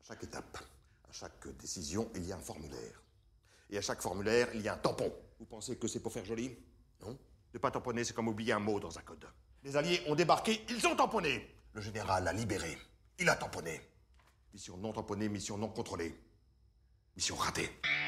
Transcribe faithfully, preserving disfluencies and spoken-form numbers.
À chaque étape, à chaque décision, il y a un formulaire. Et à chaque formulaire, il y a un tampon. Vous pensez que c'est pour faire joli? Non. Ne pas tamponner, c'est comme oublier un mot dans un code. Les Alliés ont débarqué, ils ont tamponné. Le général a libéré, il a tamponné. Mission non tamponnée, mission non contrôlée. Mission ratée.